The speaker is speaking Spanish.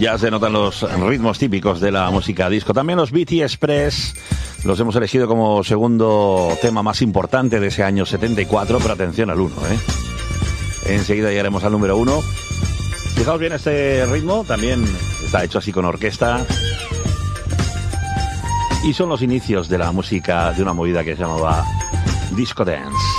Ya se notan los ritmos típicos de la música disco. También los BT Express los hemos elegido como segundo tema más importante de ese año 74, pero atención al 1, Enseguida llegaremos al número 1. Fijaos bien este ritmo, también está hecho así con orquesta. Y son los inicios de la música de una movida que se llamaba Disco Dance.